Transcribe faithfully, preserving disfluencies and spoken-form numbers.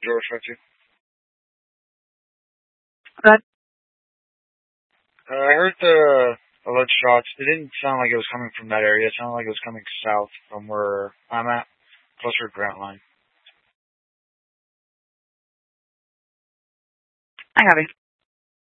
George five two. Good. Uh, I heard the alleged shots. It didn't sound like it was coming from that area. It sounded like it was coming south from where I'm at, closer to Grant Line. I got it.